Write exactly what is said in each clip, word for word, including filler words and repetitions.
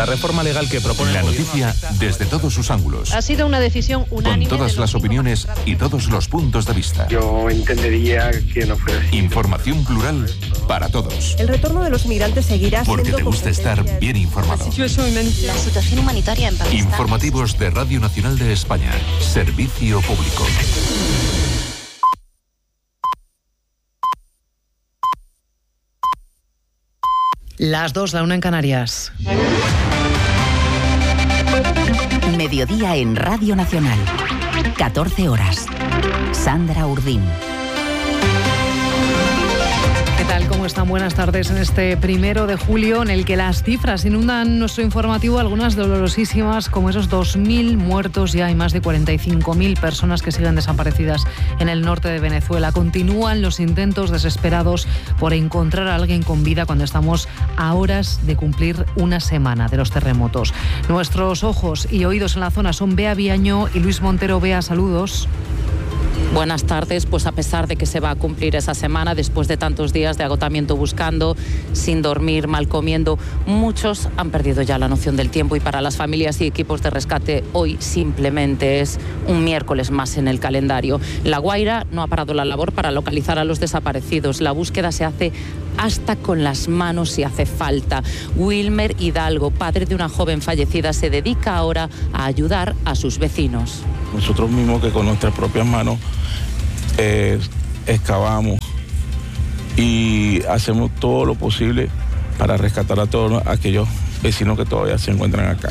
La reforma legal que propone la noticia desde todos sus ángulos. Ha sido una decisión unánime. Con todas las opiniones y todos los puntos de vista. Yo entendería que no fuera así. Información plural para todos. El retorno de los migrantes seguirá siendo Porque te gusta estar bien informado. La situación humanitaria en Pakistán. Informativos de Radio Nacional de España. Servicio público. Las dos, la una en Canarias. Mediodía en Radio Nacional. catorce horas. Sandra Urdín. ¿Qué tal? ¿Cómo están? Buenas tardes en este primero de julio en el que las cifras inundan nuestro informativo, algunas dolorosísimas, como esos dos mil muertos ya y más de cuarenta y cinco mil personas que siguen desaparecidas en el norte de Venezuela. Continúan los intentos desesperados por encontrar a alguien con vida cuando estamos a horas de cumplir una semana de los terremotos. Nuestros ojos y oídos en la zona son Bea Viaño y Luis Montero. Bea, saludos. Buenas tardes. Pues a pesar de que se va a cumplir esa semana, después de tantos días de agotamiento buscando, sin dormir, mal comiendo, muchos han perdido ya la noción del tiempo y para las familias y equipos de rescate hoy simplemente es un miércoles más en el calendario. La Guaira no ha parado la labor para localizar a los desaparecidos. La búsqueda se hace hasta con las manos si hace falta. Wilmer Hidalgo, padre de una joven fallecida, se dedica ahora a ayudar a sus vecinos. Nosotros mismos que con nuestras propias manos eh, excavamos y hacemos todo lo posible para rescatar a todos aquellos vecinos que todavía se encuentran acá.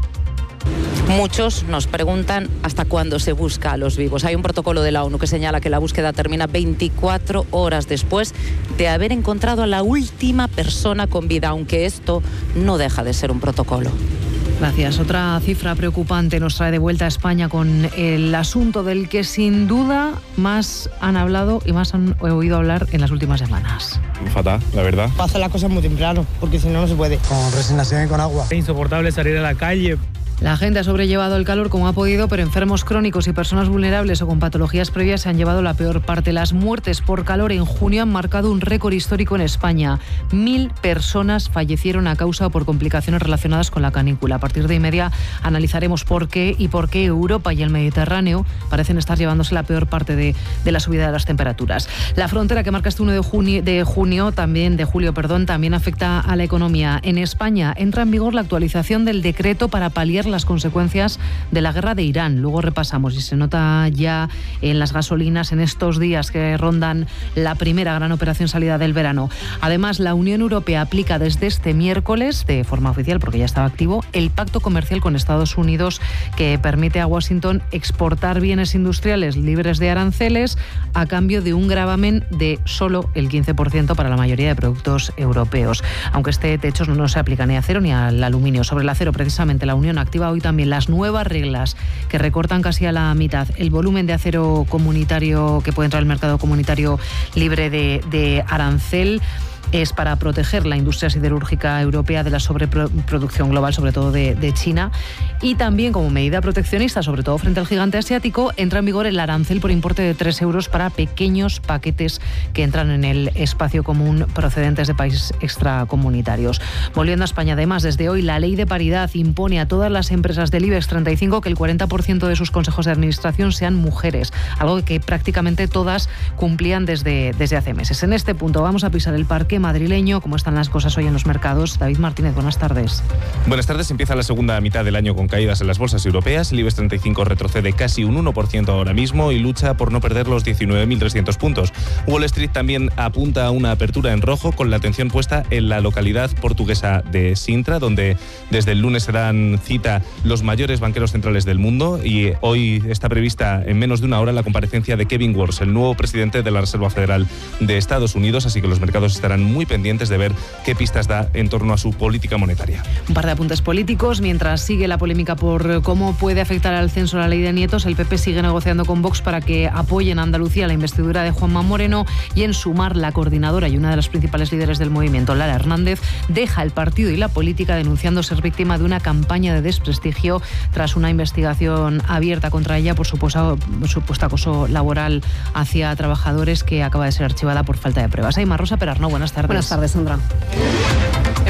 Muchos nos preguntan hasta cuándo se busca a los vivos. Hay un protocolo de la ONU que señala que la búsqueda termina veinticuatro horas después de haber encontrado a la última persona con vida, aunque esto no deja de ser un protocolo. Gracias. Otra cifra preocupante nos trae de vuelta a España con el asunto del que sin duda más han hablado y más han oído hablar en las últimas semanas. Fatal, la verdad. Pasa las cosas muy temprano, porque si no, no se puede. Con resignación y con agua. Es insoportable salir a la calle. La gente ha sobrellevado el calor como ha podido, pero enfermos crónicos y personas vulnerables o con patologías previas se han llevado la peor parte. Las muertes por calor en junio han marcado un récord histórico en España. Mil personas fallecieron a causa o por complicaciones relacionadas con la canícula. A partir de y media analizaremos por qué y por qué Europa y el Mediterráneo parecen estar llevándose la peor parte de, de la subida de las temperaturas. La frontera que marca este uno de junio, de junio también de julio, perdón, también afecta a la economía. En España entra en vigor la actualización del decreto para paliar las consecuencias de la guerra de Irán. Luego repasamos y se nota ya en las gasolinas en estos días que rondan la primera gran operación salida del verano. Además, la Unión Europea aplica desde este miércoles, de forma oficial porque ya estaba activo, el pacto comercial con Estados Unidos que permite a Washington exportar bienes industriales libres de aranceles a cambio de un gravamen de solo el quince por ciento para la mayoría de productos europeos. Aunque este techo no se aplica ni a acero ni al aluminio. Sobre el acero, precisamente, la Unión activa hoy también las nuevas reglas que recortan casi a la mitad el volumen de acero comunitario que puede entrar al mercado comunitario libre de, de arancel. Es para proteger la industria siderúrgica europea de la sobreproducción global, sobre todo de, de China. Y también como medida proteccionista, sobre todo frente al gigante asiático, entra en vigor el arancel por importe de tres euros para pequeños paquetes que entran en el espacio común procedentes de países extracomunitarios. Volviendo a España, además, desde hoy la ley de paridad impone a todas las empresas del IBEX treinta y cinco que el cuarenta por ciento de sus consejos de administración sean mujeres, algo que prácticamente todas cumplían desde, desde hace meses. En este punto vamos a pisar el parque madrileño. ¿Cómo están las cosas hoy en los mercados? David Martínez, buenas tardes. Buenas tardes. Empieza la segunda mitad del año con caídas en las bolsas europeas. El IBEX treinta y cinco retrocede casi un uno por ciento ahora mismo y lucha por no perder los diecinueve mil trescientos puntos. Wall Street también apunta a una apertura en rojo con la atención puesta en la localidad portuguesa de Sintra, donde desde el lunes se dan cita los mayores banqueros centrales del mundo y hoy está prevista en menos de una hora la comparecencia de Kevin Warsh, el nuevo presidente de la Reserva Federal de Estados Unidos, así que los mercados estarán muy pendientes de ver qué pistas da en torno a su política monetaria. Un par de apuntes políticos. Mientras sigue la polémica por cómo puede afectar al censo la ley de nietos, el P P sigue negociando con Vox para que apoyen a Andalucía la investidura de Juanma Moreno y en Sumar, la coordinadora y una de las principales líderes del movimiento, Lara Hernández, deja el partido y la política denunciando ser víctima de una campaña de desprestigio tras una investigación abierta contra ella por supuesto, supuesto acoso laboral hacia trabajadores que acaba de ser archivada por falta de pruebas. Aymar Rosa Perarno, buenas tardes. Buenas tardes, Sandra.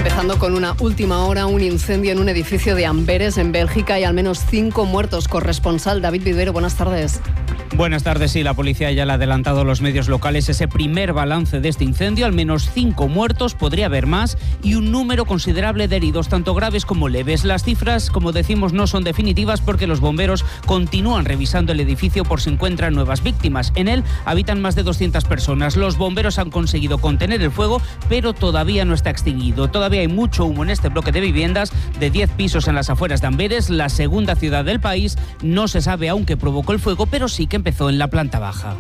Empezando con una última hora, un incendio en un edificio de Amberes, en Bélgica, y al menos cinco muertos. Corresponsal David Vivero, buenas tardes. Buenas tardes. Sí, la policía ya le ha adelantado a los medios locales ese primer balance de este incendio. Al menos cinco muertos, podría haber más, y un número considerable de heridos, tanto graves como leves. Las cifras, como decimos, no son definitivas porque los bomberos continúan revisando el edificio por si encuentran nuevas víctimas. En él habitan más de doscientas personas. Los bomberos han conseguido contener el fuego, pero todavía no está extinguido. Todavía hay mucho humo en este bloque de viviendas de diez pisos en las afueras de Amberes, la segunda ciudad del país. No se sabe aún qué provocó el fuego, pero sí que empezó en la planta baja.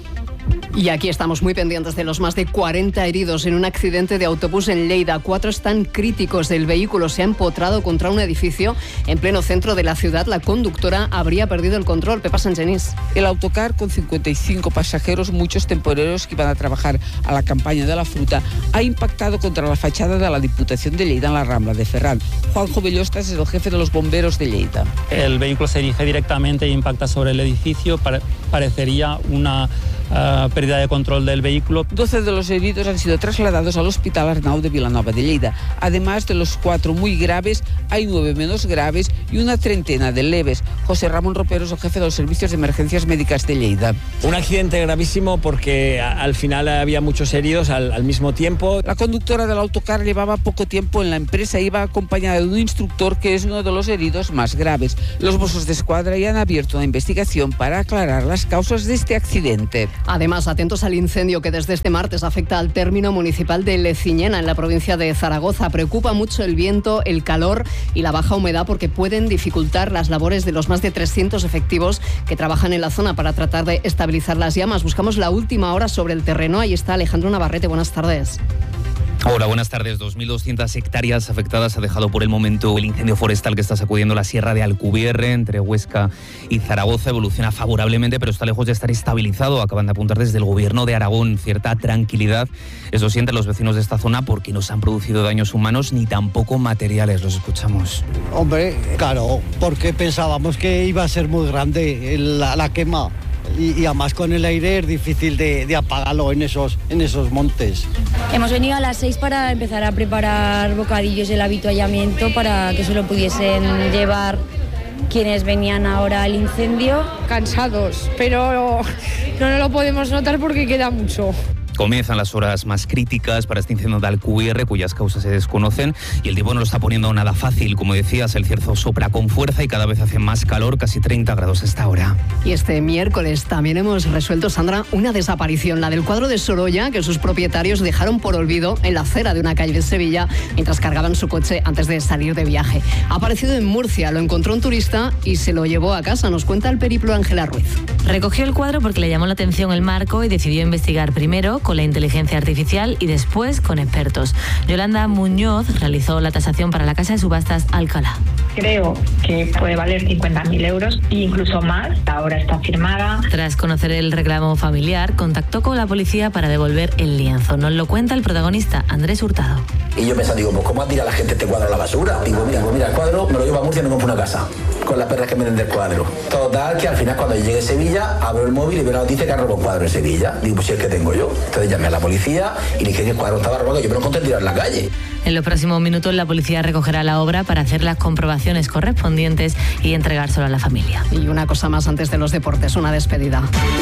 Y aquí estamos muy pendientes de los más de cuarenta heridos en un accidente de autobús en Lleida. Cuatro están críticos. El vehículo se ha empotrado contra un edificio en pleno centro de la ciudad. La conductora habría perdido el control. Pepa Sangenís. El autocar, con cincuenta y cinco pasajeros, muchos temporeros que iban a trabajar a la campaña de la fruta, ha impactado contra la fachada de la Diputación de Lleida en la Rambla de Ferran. Juanjo Bellostas es el jefe de los bomberos de Lleida. El vehículo se dirige directamente e impacta sobre el edificio. Parecería una Uh, pérdida de control del vehículo. doce de los heridos han sido trasladados al Hospital Arnau de Vilanova de Lleida. Además de los cuatro muy graves, hay nueve menos graves y una treintena de leves. José Ramón Ropero es el jefe de los servicios de emergencias médicas de Lleida. Un accidente gravísimo porque a, al final había muchos heridos al, al mismo tiempo. La conductora del autocar llevaba poco tiempo en la empresa, iba acompañada de un instructor que es uno de los heridos más graves. Los Mossos de Escuadra ya han abierto una investigación para aclarar las causas de este accidente. Además, atentos al incendio que desde este martes afecta al término municipal de Leciñena, en la provincia de Zaragoza. Preocupa mucho el viento, el calor y la baja humedad porque pueden dificultar las labores de los más de trescientos efectivos que trabajan en la zona para tratar de estabilizar las llamas. Buscamos la última hora sobre el terreno. Ahí está Alejandro Navarrete. Buenas tardes. Hola, buenas tardes. dos mil doscientas hectáreas afectadas ha dejado por el momento el incendio forestal que está sacudiendo la sierra de Alcubierre, entre Huesca y Zaragoza. Evoluciona favorablemente, pero está lejos de estar estabilizado. Acaban de apuntar desde el Gobierno de Aragón cierta tranquilidad. Eso sienten los vecinos de esta zona porque no se han producido daños humanos ni tampoco materiales. Los escuchamos. Hombre, claro, porque pensábamos que iba a ser muy grande la, la quema. Y, y además con el aire es difícil de, de apagarlo en esos, en esos montes. Hemos venido a las seis para empezar a preparar bocadillos del avituallamiento para que se lo pudiesen llevar quienes venían ahora al incendio. Cansados, pero no, no lo podemos notar porque queda mucho. Comienzan las horas más críticas para este incendio de Alcubierre, cuyas causas se desconocen, y el tiempo no lo está poniendo nada fácil. Como decías, el cierzo sopla con fuerza y cada vez hace más calor, casi treinta grados a esta hora. Y este miércoles también hemos resuelto, Sandra, una desaparición, la del cuadro de Sorolla, que sus propietarios dejaron por olvido en la acera de una calle de Sevilla mientras cargaban su coche antes de salir de viaje. Ha aparecido en Murcia, lo encontró un turista y se lo llevó a casa. Nos cuenta el periplo Ángela Ruiz. Recogió el cuadro porque le llamó la atención el marco y decidió investigar primero con la inteligencia artificial y después con expertos. Yolanda Muñoz realizó la tasación para la casa de subastas Alcalá. Creo que puede valer cincuenta mil euros e incluso más. Ahora está firmada. Tras conocer el reclamo familiar, contactó con la policía para devolver el lienzo. Nos lo cuenta el protagonista, Andrés Hurtado. Y yo pensaba, digo, pues ¿cómo ha tirado la gente este cuadro a la basura? Digo, mira, pues mira, el cuadro me lo llevo a Murcia y me compro una casa con las perras que me den del cuadro. Total, que al final cuando llegue a Sevilla, abro el móvil y veo la noticia que han robado un cuadro en Sevilla. Digo, pues si es que tengo yo. Entonces llamé a la policía y le dije que el cuadro estaba robado, yo me lo encontré tirado en la calle. En los próximos minutos la policía recogerá la obra para hacer las comprobaciones correspondientes y entregárselo a la familia. Y una cosa más antes de los deportes, una despedida.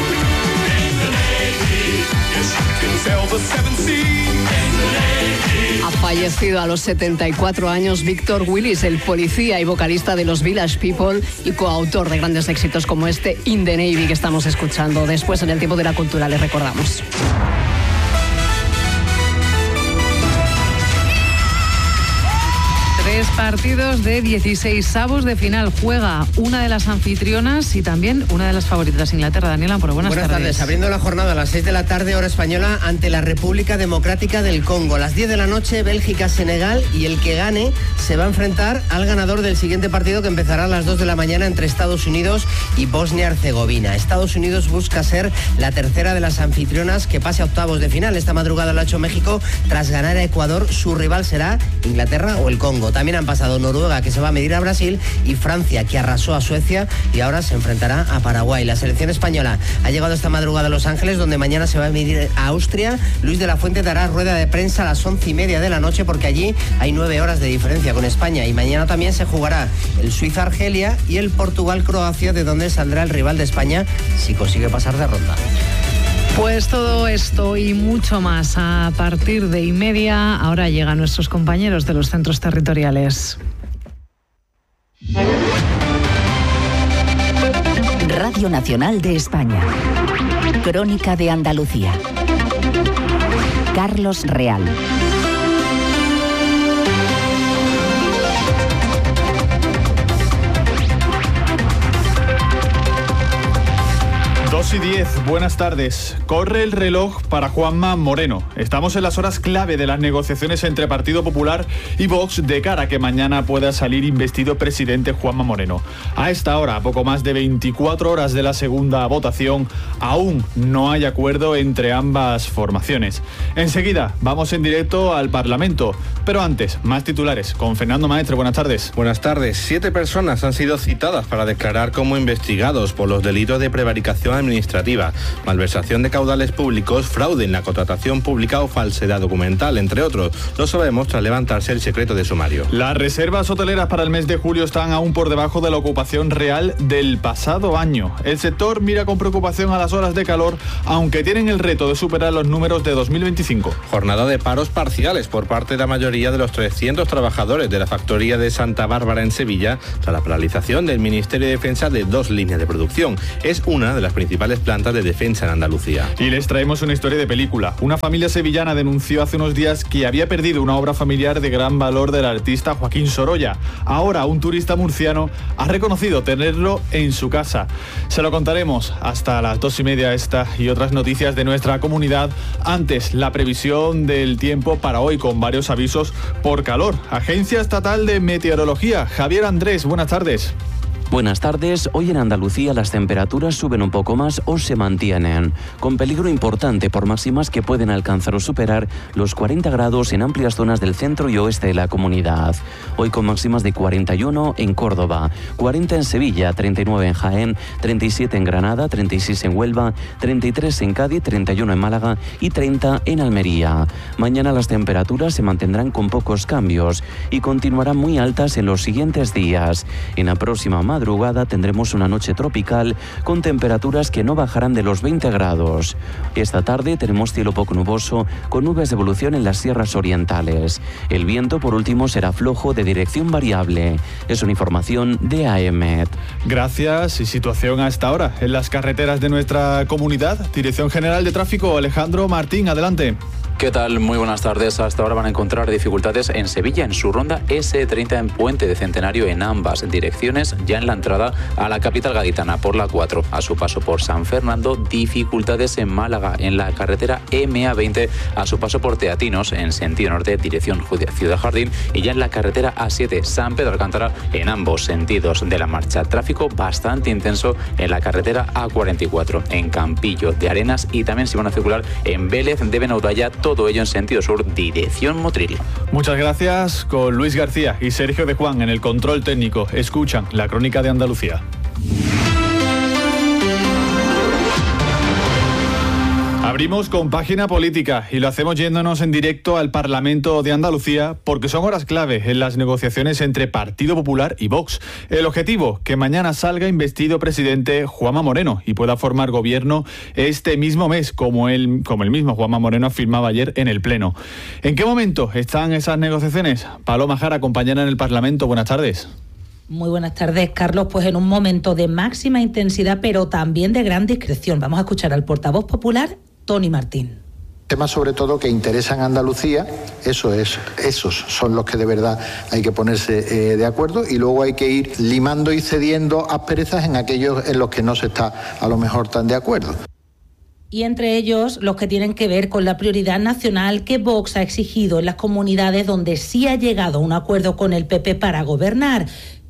Ha fallecido a los setenta y cuatro años Víctor Willis, el policía y vocalista de los Village People y coautor de grandes éxitos como este In the Navy que estamos escuchando. Después, en el tiempo de la cultura, les recordamos. Tres partidos de dieciséis avos de final. Juega una de las anfitrionas y también una de las favoritas, Inglaterra. Daniela Amparo, buenas, buenas tardes. tardes. Abriendo la jornada a las seis de la tarde, hora española, ante la República Democrática del Congo. A las diez de la noche, Bélgica-Senegal, y el que gane se va a enfrentar al ganador del siguiente partido, que empezará a las dos de la mañana entre Estados Unidos y Bosnia-Herzegovina. Estados Unidos busca ser la tercera de las anfitrionas que pase a octavos de final. Esta madrugada lo ha hecho México tras ganar a Ecuador. Su rival será Inglaterra o el Congo. También han han pasado Noruega, que se va a medir a Brasil, y Francia, que arrasó a Suecia y ahora se enfrentará a Paraguay. La selección española ha llegado esta madrugada a Los Ángeles, donde mañana se va a medir a Austria. Luis de la Fuente dará rueda de prensa a las once y media de la noche, porque allí hay nueve horas de diferencia con España, y mañana también se jugará el Suiza-Argelia y el Portugal-Croacia, de donde saldrá el rival de España si consigue pasar de ronda. Pues todo esto y mucho más a partir de y media. Ahora llegan nuestros compañeros de los centros territoriales. Radio Nacional de España. Crónica de Andalucía. Carlos Real. dos y diez, buenas tardes. Corre el reloj para Juanma Moreno. Estamos en las horas clave de las negociaciones entre Partido Popular y Vox de cara a que mañana pueda salir investido presidente Juanma Moreno. A esta hora, a poco más de veinticuatro horas de la segunda votación, aún no hay acuerdo entre ambas formaciones. Enseguida vamos en directo al Parlamento, pero antes, más titulares con Fernando Maestre. Buenas tardes. Buenas tardes. Siete personas han sido citadas para declarar como investigados por los delitos de prevaricación administrativa, malversación de caudales públicos, fraude en la contratación pública o falsedad documental, entre otros. Lo sabemos tras levantarse el secreto de sumario. Las reservas hoteleras para el mes de julio están aún por debajo de la ocupación real del pasado año. El sector mira con preocupación a las horas de calor, aunque tienen el reto de superar los números de dos mil veinticinco. Jornada de paros parciales por parte de la mayoría de los trescientos trabajadores de la factoría de Santa Bárbara en Sevilla, tras la paralización del Ministerio de Defensa de dos líneas de producción. Es una de las principales plantas de defensa en Andalucía. Y les traemos una historia de película. Una familia sevillana denunció hace unos días que había perdido una obra familiar de gran valor del artista Joaquín Sorolla. Ahora un turista murciano ha reconocido tenerlo en su casa. Se lo contaremos hasta las dos y media, esta y otras noticias de nuestra comunidad. Antes, la previsión del tiempo para hoy, con varios avisos por calor. Agencia Estatal de Meteorología. Javier Andrés, buenas tardes. Buenas tardes. Hoy en Andalucía las temperaturas suben un poco más o se mantienen, con peligro importante por máximas que pueden alcanzar o superar los cuarenta grados en amplias zonas del centro y oeste de la comunidad. Hoy con máximas de cuarenta y uno en Córdoba, cuarenta en Sevilla, treinta y nueve en Jaén, treinta y siete en Granada, treinta y seis en Huelva, treinta y tres en Cádiz, treinta y uno en Málaga y treinta en Almería. Mañana las temperaturas se mantendrán con pocos cambios y continuarán muy altas en los siguientes días. En la próxima madrugada tendremos una noche tropical con temperaturas que no bajarán de los veinte grados. Esta tarde tenemos cielo poco nuboso con nubes de evolución en las sierras orientales. El viento, por último, será flojo de dirección variable. Es una información de A E M E T. Gracias. Y situación a esta hora en las carreteras de nuestra comunidad. Dirección General de Tráfico, Alejandro Martín, adelante. ¿Qué tal? Muy buenas tardes. Hasta ahora van a encontrar dificultades en Sevilla, en su ronda ese treinta en Puente de Centenario en ambas direcciones, ya en la entrada a la capital gaditana por la cuatro. A su paso por San Fernando, dificultades en Málaga, en la carretera eme a veinte, a su paso por Teatinos, en sentido norte, dirección Ciudad Jardín, y ya en la carretera a siete, San Pedro Alcántara, en ambos sentidos de la marcha. Tráfico bastante intenso en la carretera a cuarenta y cuatro, en Campillo de Arenas, y también si van a circular en Vélez de Benaudalla, todo ello en sentido sur, dirección Motril. Muchas gracias. Con Luis García y Sergio de Juan en el control técnico. Escuchan la Crónica de Andalucía. Abrimos con página política y lo hacemos yéndonos en directo al Parlamento de Andalucía porque son horas clave en las negociaciones entre Partido Popular y Vox. El objetivo, que mañana salga investido presidente Juanma Moreno y pueda formar gobierno este mismo mes, como el, como el mismo Juanma Moreno afirmaba ayer en el Pleno. ¿En qué momento están esas negociaciones? Paloma Jara, compañera en el Parlamento, buenas tardes. Muy buenas tardes, Carlos. Pues en un momento de máxima intensidad, pero también de gran discreción. Vamos a escuchar al portavoz popular, Tony Martín. Temas sobre todo que interesan a Andalucía, eso es, esos son los que de verdad hay que ponerse eh, de acuerdo, y luego hay que ir limando y cediendo asperezas en aquellos en los que no se está a lo mejor tan de acuerdo. Y entre ellos los que tienen que ver con la prioridad nacional que Vox ha exigido en las comunidades donde sí ha llegado a un acuerdo con el P P para gobernar.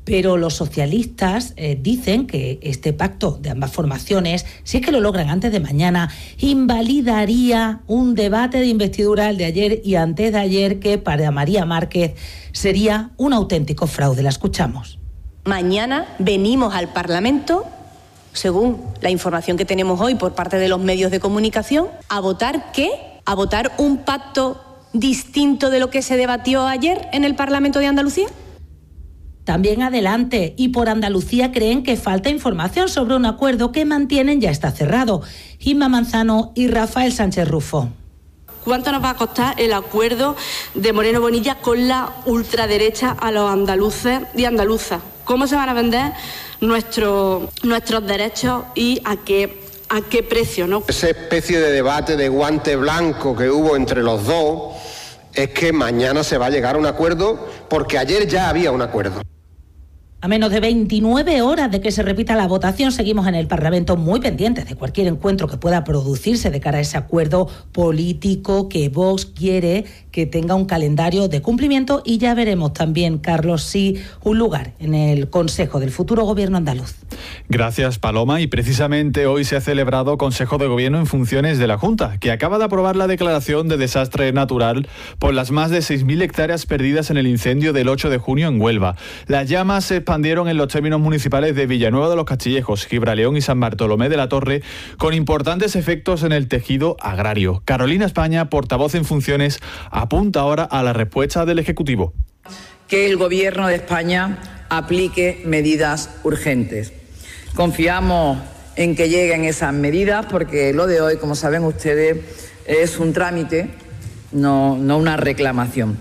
Pero los socialistas eh, dicen que este pacto de ambas formaciones, si es que lo logran antes de mañana, invalidaría un debate de investidura, el de ayer y antes de ayer, que para María Márquez sería un auténtico fraude. La escuchamos. Mañana venimos al Parlamento, según la información que tenemos hoy por parte de los medios de comunicación, a votar ¿qué? A votar un pacto distinto de lo que se debatió ayer en el Parlamento de Andalucía. También adelante, y por Andalucía creen que falta información sobre un acuerdo que mantienen ya está cerrado. Inma Manzano y Rafael Sánchez Rufo. ¿Cuánto nos va a costar el acuerdo de Moreno Bonilla con la ultraderecha a los andaluces y andaluzas? ¿Cómo se van a vender nuestro, nuestros derechos y a qué, a qué precio, ¿no? Esa especie de debate de guante blanco que hubo entre los dos es que mañana se va a llegar a un acuerdo, porque ayer ya había un acuerdo. A menos de veintinueve horas de que se repita la votación, seguimos en el Parlamento muy pendientes de cualquier encuentro que pueda producirse de cara a ese acuerdo político que Vox quiere que tenga un calendario de cumplimiento, y ya veremos también, Carlos, si un lugar en el Consejo del futuro Gobierno andaluz. Gracias, Paloma. Y precisamente hoy se ha celebrado Consejo de Gobierno en funciones de la Junta, que acaba de aprobar la declaración de desastre natural por las más de seis mil hectáreas perdidas en el incendio del ocho de junio en Huelva. Las llamas se expandieron en los términos municipales de Villanueva de los Castillejos, Gibraleón y San Bartolomé de la Torre, con importantes efectos en el tejido agrario. Carolina España, portavoz en funciones, apunta ahora a la respuesta del Ejecutivo. Que el Gobierno de España aplique medidas urgentes. Confiamos en que lleguen esas medidas, porque lo de hoy, como saben ustedes, es un trámite, no, no una reclamación.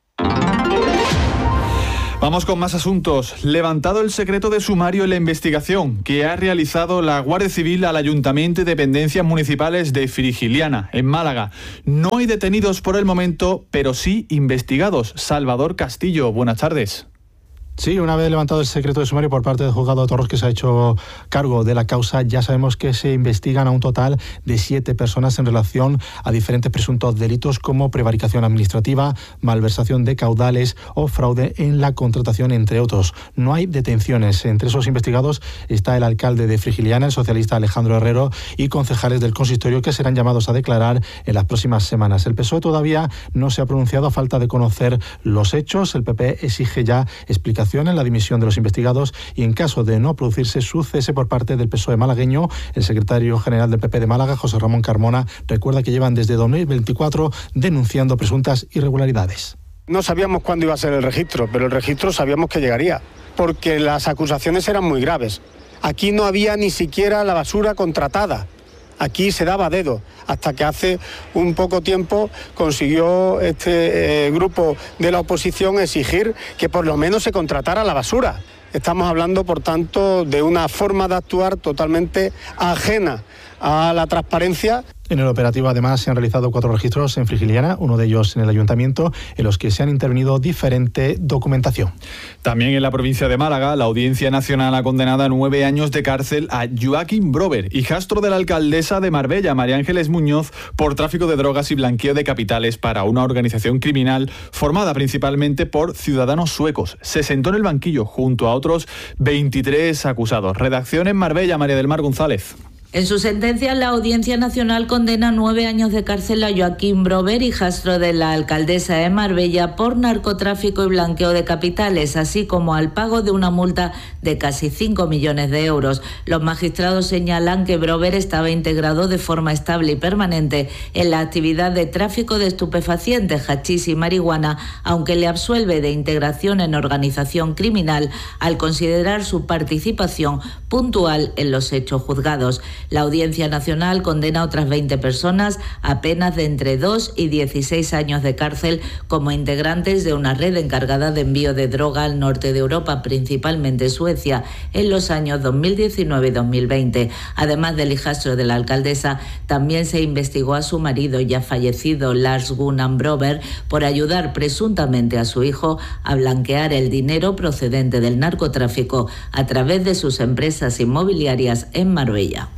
Vamos con más asuntos. Levantado el secreto de sumario en la investigación que ha realizado la Guardia Civil al Ayuntamiento y dependencias municipales de Frigiliana, en Málaga. No hay detenidos por el momento, pero sí investigados. Salvador Castillo, buenas tardes. Sí, una vez levantado el secreto de sumario por parte del juzgado de Torros, que se ha hecho cargo de la causa, ya sabemos que se investigan a un total de siete personas en relación a diferentes presuntos delitos como prevaricación administrativa, malversación de caudales o fraude en la contratación, entre otros. No hay detenciones. Entre esos investigados está el alcalde de Frigiliana, el socialista Alejandro Herrero, y concejales del consistorio que serán llamados a declarar en las próximas semanas. El P S O E todavía no se ha pronunciado a falta de conocer los hechos. El P P exige ya explicaciones en la dimisión de los investigados y, en caso de no producirse, su cese por parte del P S O E malagueño. El secretario general del P P de Málaga, José Ramón Carmona, recuerda que llevan desde dos mil veinticuatro denunciando presuntas irregularidades. No sabíamos cuándo iba a ser el registro, pero el registro sabíamos que llegaría, porque las acusaciones eran muy graves. Aquí no había ni siquiera la basura contratada. Aquí se daba a dedo, hasta que hace un poco tiempo consiguió este eh, grupo de la oposición exigir que por lo menos se contratara la basura. Estamos hablando, por tanto, de una forma de actuar totalmente ajena a la transparencia. En el operativo, además, se han realizado cuatro registros en Frigiliana, uno de ellos en el ayuntamiento, en los que se han intervenido diferente documentación. También en la provincia de Málaga, la Audiencia Nacional ha condenado a nueve años de cárcel a Joaquín Brover, hijastro de la alcaldesa de Marbella, María Ángeles Muñoz, por tráfico de drogas y blanqueo de capitales para una organización criminal formada principalmente por ciudadanos suecos. Se sentó en el banquillo junto a otros veintitrés acusados. Redacción en Marbella, María del Mar González. En su sentencia, la Audiencia Nacional condena nueve años de cárcel a Joaquín Brover, hijastro de la alcaldesa de Marbella, por narcotráfico y blanqueo de capitales, así como al pago de una multa de casi cinco millones de euros. Los magistrados señalan que Brover estaba integrado de forma estable y permanente en la actividad de tráfico de estupefacientes, hachís y marihuana, aunque le absuelve de integración en organización criminal al considerar su participación puntual en los hechos juzgados. La Audiencia Nacional condena a otras veinte personas a penas de entre dos y dieciséis años de cárcel como integrantes de una red encargada de envío de droga al norte de Europa, principalmente Suecia, en los años dos mil diecinueve y dos mil veinte. Además del hijastro de la alcaldesa, también se investigó a su marido ya fallecido, Lars Gunnar Brover, por ayudar presuntamente a su hijo a blanquear el dinero procedente del narcotráfico a través de sus empresas inmobiliarias en Marbella.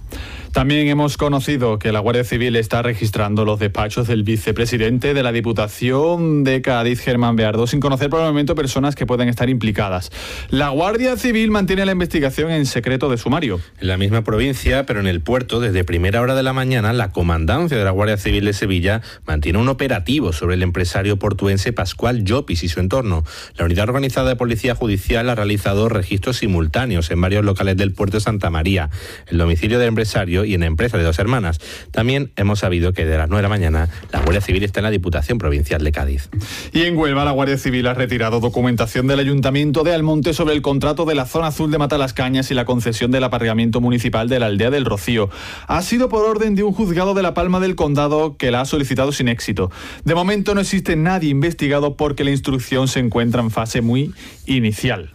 También hemos conocido que la Guardia Civil está registrando los despachos del vicepresidente de la Diputación de Cádiz, Germán Beardo, sin conocer por el momento personas que pueden estar implicadas. La Guardia Civil mantiene la investigación en secreto de sumario. En la misma provincia, pero en el puerto, desde primera hora de la mañana, la comandancia de la Guardia Civil de Sevilla mantiene un operativo sobre el empresario portuense Pascual Llopis y su entorno. La unidad organizada de Policía Judicial ha realizado registros simultáneos en varios locales del puerto de Santa María, el domicilio del empresario y en la empresa de dos hermanas. También hemos sabido que de las nueve de la mañana la Guardia Civil está en la Diputación Provincial de Cádiz. Y en Huelva la Guardia Civil ha retirado documentación del Ayuntamiento de Almonte sobre el contrato de la zona azul de Matalascañas y la concesión del aparcamiento municipal de la aldea del Rocío. Ha sido por orden de un juzgado de La Palma del Condado que la ha solicitado sin éxito. De momento no existe nadie investigado porque la instrucción se encuentra en fase muy inicial.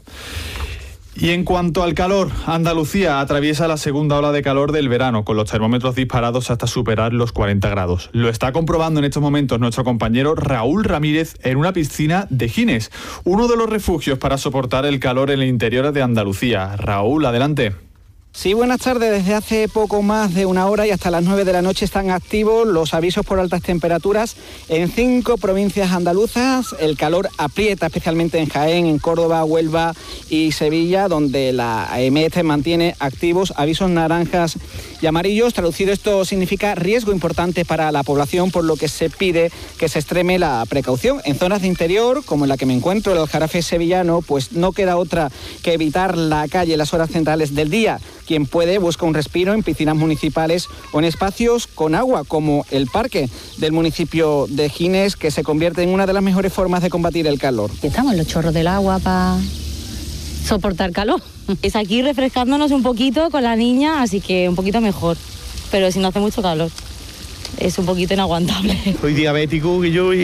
Y en cuanto al calor, Andalucía atraviesa la segunda ola de calor del verano, con los termómetros disparados hasta superar los cuarenta grados. Lo está comprobando en estos momentos nuestro compañero Raúl Ramírez en una piscina de Gines, uno de los refugios para soportar el calor en el interior de Andalucía. Raúl, adelante. Sí, buenas tardes. Desde hace poco más de una hora y hasta las nueve de la noche están activos los avisos por altas temperaturas en cinco provincias andaluzas. El calor aprieta especialmente en Jaén, en Córdoba, Huelva y Sevilla, donde la A E M E T mantiene activos avisos naranjas y amarillos. Traducido, esto significa riesgo importante para la población, por lo que se pide que se extreme la precaución. En zonas de interior, como en la que me encuentro, el Aljarafe sevillano, pues no queda otra que evitar la calle en las horas centrales del día. Quien puede busca un respiro en piscinas municipales o en espacios con agua, como el parque del municipio de Gines, que se convierte en una de las mejores formas de combatir el calor. Estamos en los chorros del agua para soportar calor. Es aquí refrescándonos un poquito con la niña, así que un poquito mejor, pero si no hace mucho calor es un poquito inaguantable. Soy diabético y yo y,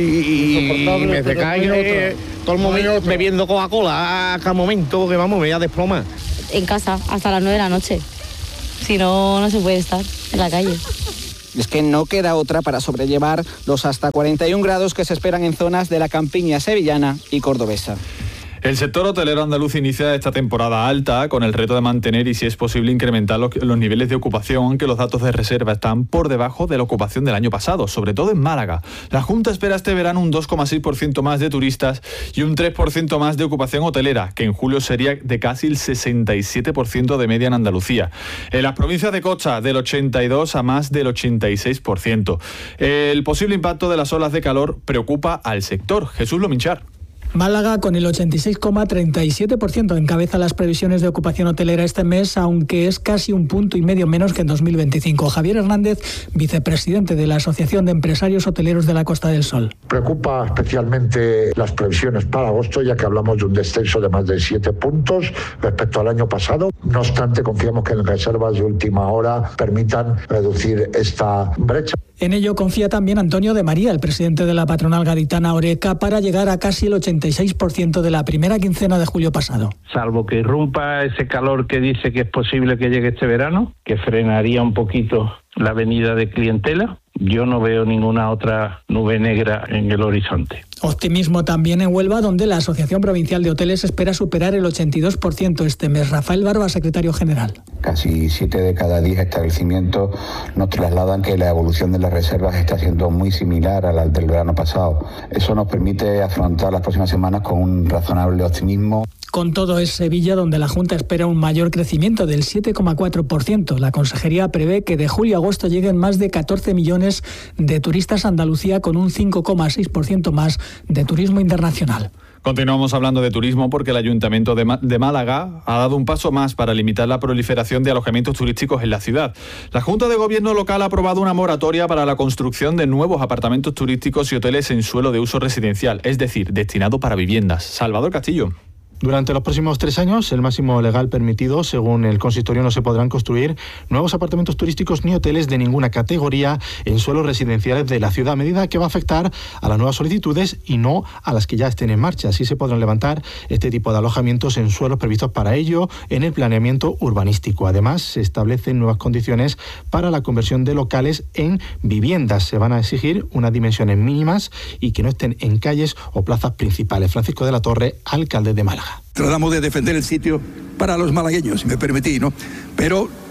y, y me decaigo todo el momento bebiendo Coca-Cola a cada momento, que vamos, me voy a desplomar. En casa hasta las nueve de la noche, si no, no se puede estar en la calle. Es que no queda otra para sobrellevar los hasta cuarenta y un grados que se esperan en zonas de la campiña sevillana y cordobesa. El sector hotelero andaluz inicia esta temporada alta con el reto de mantener y, si es posible, incrementar los, los niveles de ocupación, aunque los datos de reserva están por debajo de la ocupación del año pasado, sobre todo en Málaga. La Junta espera este verano un dos coma seis por ciento más de turistas y un tres por ciento más de ocupación hotelera, que en julio sería de casi el sesenta y siete por ciento de media en Andalucía. En las provincias de costa, del ochenta y dos a más del ochenta y seis por ciento. El posible impacto de las olas de calor preocupa al sector. Jesús Lominchar. Málaga, con el ochenta y seis coma treinta y siete por ciento, encabeza las previsiones de ocupación hotelera este mes, aunque es casi un punto y medio menos que en dos mil veinticinco. Javier Hernández, vicepresidente de la Asociación de Empresarios Hoteleros de la Costa del Sol. Preocupa especialmente las previsiones para agosto, ya que hablamos de un descenso de más de siete puntos respecto al año pasado. No obstante, confiamos que las reservas de última hora permitan reducir esta brecha. En ello confía también Antonio de María, el presidente de la patronal gaditana Oreca, para llegar a casi el ochenta y seis por ciento de la primera quincena de julio pasado. Salvo que irrumpa ese calor que dice que es posible que llegue este verano, que frenaría un poquito la venida de clientela, yo no veo ninguna otra nube negra en el horizonte. Optimismo también en Huelva, donde la Asociación Provincial de Hoteles espera superar el ochenta y dos por ciento este mes. Rafael Barba, secretario general. Casi siete de cada diez establecimientos nos trasladan que la evolución de las reservas está siendo muy similar a la del verano pasado. Eso nos permite afrontar las próximas semanas con un razonable optimismo. Con todo, es Sevilla donde la Junta espera un mayor crecimiento del siete coma cuatro por ciento. La Consejería prevé que de julio a agosto lleguen más de catorce millones de turistas a Andalucía, con un cinco coma seis por ciento más de turismo internacional. Continuamos hablando de turismo porque el Ayuntamiento de, Ma- de Málaga ha dado un paso más para limitar la proliferación de alojamientos turísticos en la ciudad. La Junta de Gobierno local ha aprobado una moratoria para la construcción de nuevos apartamentos turísticos y hoteles en suelo de uso residencial, es decir, destinado para viviendas. Salvador Castillo. Durante los próximos tres años, el máximo legal permitido, según el consistorio, no se podrán construir nuevos apartamentos turísticos ni hoteles de ninguna categoría en suelos residenciales de la ciudad, medida que va a afectar a las nuevas solicitudes y no a las que ya estén en marcha. Así se podrán levantar este tipo de alojamientos en suelos previstos para ello en el planeamiento urbanístico. Además, se establecen nuevas condiciones para la conversión de locales en viviendas. Se van a exigir unas dimensiones mínimas y que no estén en calles o plazas principales. Francisco de la Torre, alcalde de Málaga. Tratamos de defender el sitio para los malagueños, si me permitís, ¿no? Pero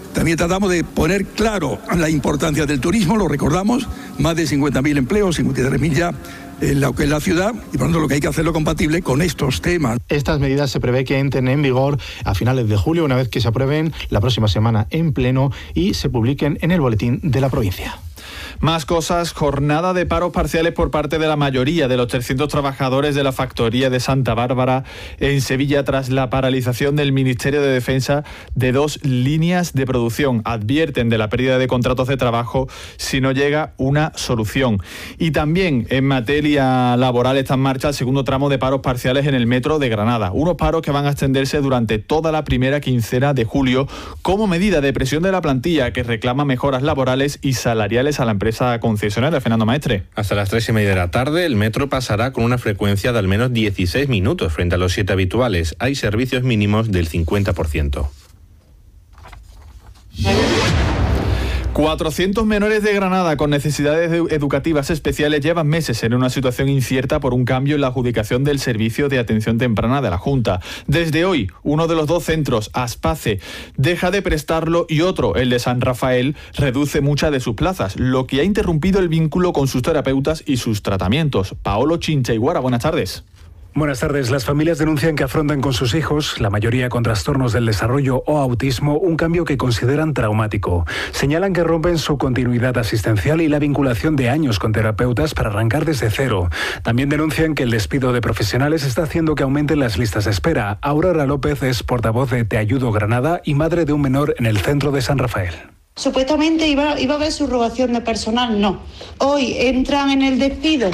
También tratamos de poner claro la importancia del turismo, lo recordamos, más de cincuenta mil empleos, cincuenta y tres mil ya en la, en la ciudad, y por lo tanto lo que hay que hacerlo compatible con estos temas. Estas medidas se prevé que entren en vigor a finales de julio, una vez que se aprueben la próxima semana en pleno y se publiquen en el boletín de la provincia. Más cosas, jornada de paros parciales por parte de la mayoría de los trescientos trabajadores de la factoría de Santa Bárbara en Sevilla tras la paralización del Ministerio de Defensa de dos líneas de producción. Advierten de la pérdida de contratos de trabajo si no llega una solución. Y también en materia laboral está en marcha el segundo tramo de paros parciales en el metro de Granada. Unos paros que van a extenderse durante toda la primera quincena de julio como medida de presión de la plantilla que reclama mejoras laborales y salariales a la empresa concesionaria. Fernando Maestre. Hasta las tres y media de la tarde el metro pasará con una frecuencia de al menos dieciséis minutos frente a los siete habituales. Hay servicios mínimos del cincuenta por ciento. cuatrocientos menores de Granada con necesidades educativas especiales llevan meses en una situación incierta por un cambio en la adjudicación del servicio de atención temprana de la Junta. Desde hoy, uno de los dos centros, Aspace, deja de prestarlo y otro, el de San Rafael, reduce muchas de sus plazas, lo que ha interrumpido el vínculo con sus terapeutas y sus tratamientos. Paolo Chinchaiguara, buenas tardes. Buenas tardes. Las familias denuncian que afrontan con sus hijos, la mayoría con trastornos del desarrollo o autismo, un cambio que consideran traumático. Señalan que rompen su continuidad asistencial y la vinculación de años con terapeutas para arrancar desde cero. También denuncian que el despido de profesionales está haciendo que aumenten las listas de espera. Aurora López es portavoz de Te Ayudo Granada y madre de un menor en el centro de San Rafael. Supuestamente iba, iba a haber subrogación de personal, no. Hoy entran en el despido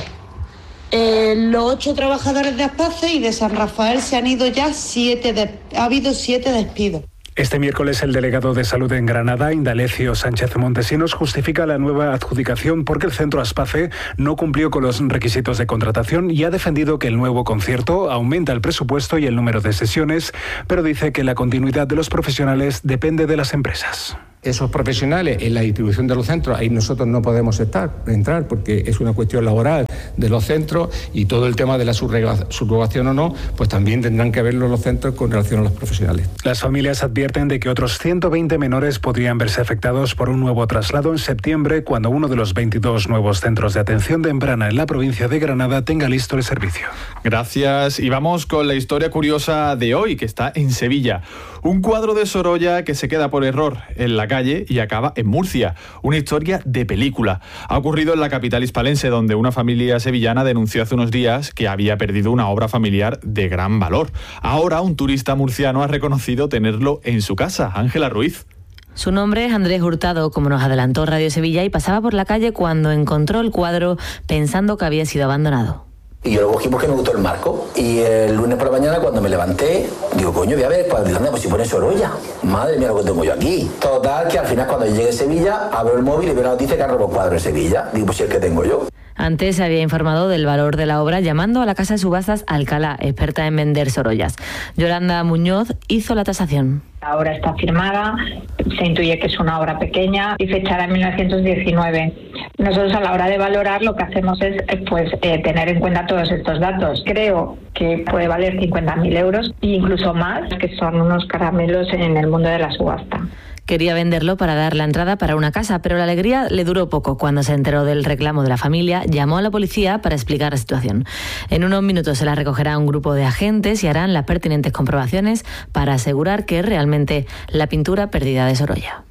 Eh, los ocho trabajadores de Aspace y de San Rafael se han ido ya siete, de, ha habido siete despidos. Este miércoles el delegado de Salud en Granada, Indalecio Sánchez Montesinos, justifica la nueva adjudicación porque el centro Aspace no cumplió con los requisitos de contratación y ha defendido que el nuevo concierto aumenta el presupuesto y el número de sesiones, pero dice que la continuidad de los profesionales depende de las empresas. Esos profesionales en la distribución de los centros, ahí nosotros no podemos estar, entrar porque es una cuestión laboral de los centros y todo el tema de la subrogación o no, pues también tendrán que verlo los centros con relación a los profesionales. Las familias advierten de que otros ciento veinte menores podrían verse afectados por un nuevo traslado en septiembre cuando uno de los veintidós nuevos centros de atención temprana en la provincia de Granada tenga listo el servicio. Gracias. Y vamos con la historia curiosa de hoy, que está en Sevilla. Un cuadro de Sorolla que se queda por error en la calle y acaba en Murcia. Una historia de película. Ha ocurrido en la capital hispalense, donde una familia sevillana denunció hace unos días que había perdido una obra familiar de gran valor. Ahora un turista murciano ha reconocido tenerlo en su casa. Ángela Ruiz. Su nombre es Andrés Hurtado, como nos adelantó Radio Sevilla, y pasaba por la calle cuando encontró el cuadro pensando que había sido abandonado. Y yo lo cogí porque me gustó el marco. Y el lunes por la mañana, cuando me levanté, digo, coño, voy a ver, pues, ¿dónde? Pues si pone Sorolla. Madre mía, lo que tengo yo aquí. Total, que al final, cuando llegué a Sevilla, abro el móvil y veo la noticia que han robado cuadro en Sevilla. Digo, pues si es el que tengo yo. Antes se había informado del valor de la obra llamando a la casa de subastas Alcalá, experta en vender Sorollas. Yolanda Muñoz hizo la tasación. La obra está firmada, se intuye que es una obra pequeña y fechada en mil novecientos diecinueve. Nosotros a la hora de valorar lo que hacemos es pues eh, tener en cuenta todos estos datos. Creo que puede valer cincuenta mil euros e incluso más, que son unos caramelos en el mundo de la subasta. Quería venderlo para dar la entrada para una casa, pero la alegría le duró poco. Cuando se enteró del reclamo de la familia, llamó a la policía para explicar la situación. En unos minutos se la recogerá un grupo de agentes y harán las pertinentes comprobaciones para asegurar que es realmente la pintura perdida de Sorolla.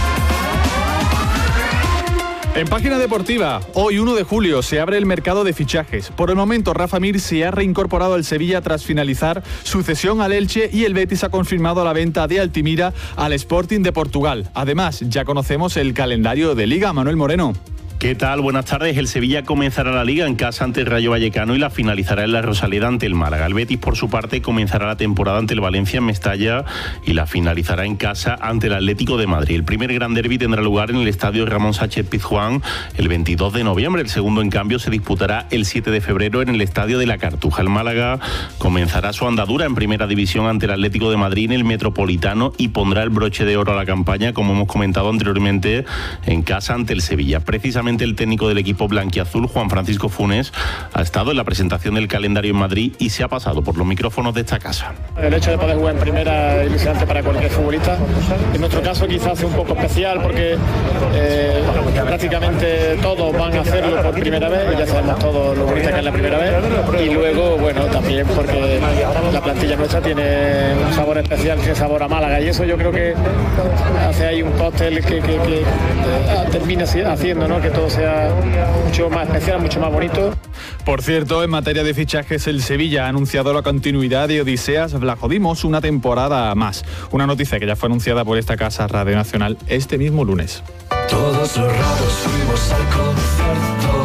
En página deportiva, hoy uno de julio se abre el mercado de fichajes. Por el momento, Rafa Mir se ha reincorporado al Sevilla tras finalizar su cesión al Elche y el Betis ha confirmado la venta de Altimira al Sporting de Portugal. Además, ya conocemos el calendario de Liga. Manuel Moreno. ¿Qué tal? Buenas tardes. El Sevilla comenzará la Liga en casa ante el Rayo Vallecano y la finalizará en la Rosaleda ante el Málaga. El Betis, por su parte, comenzará la temporada ante el Valencia en Mestalla y la finalizará en casa ante el Atlético de Madrid. El primer gran derbi tendrá lugar en el estadio Ramón Sánchez Pizjuán el veintidós de noviembre. El segundo, en cambio, se disputará el siete de febrero en el estadio de la Cartuja. El Málaga comenzará su andadura en primera división ante el Atlético de Madrid en el Metropolitano y pondrá el broche de oro a la campaña, como hemos comentado anteriormente, en casa ante el Sevilla. Precisamente Precisamente el técnico del equipo blanquiazul, Juan Francisco Funes, ha estado en la presentación del calendario en Madrid y se ha pasado por los micrófonos de esta casa. El hecho de poder jugar en primera es ilusionante para cualquier futbolista. En nuestro caso quizás hace un poco especial porque eh, prácticamente todos van a hacerlo por primera vez, ya sabemos todos lo bonita que es la primera vez, y luego, bueno, también porque la plantilla nuestra tiene un sabor especial, tiene sabor a Málaga, y eso yo creo que hace ahí un cóctel que, que, que termina haciendo, ¿no?, que todo sea mucho más especial, mucho más bonito. Por cierto, en materia de fichajes, el Sevilla ha anunciado la continuidad de Odiseas Vlachodimos una temporada más. Una noticia que ya fue anunciada por esta casa Radio Nacional este mismo lunes. Todos los raros fuimos al concierto.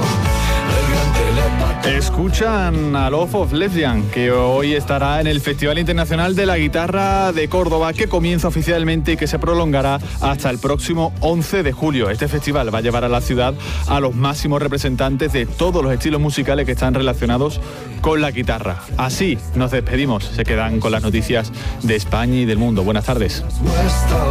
Escuchan a Love of Lesbian, que hoy estará en el Festival Internacional de la Guitarra de Córdoba, que comienza oficialmente y que se prolongará hasta el próximo once de julio. Este festival va a llevar a la ciudad a los máximos representantes de todos los estilos musicales que están relacionados con la guitarra. Así nos despedimos. Se quedan con las noticias de España y del mundo. Buenas tardes.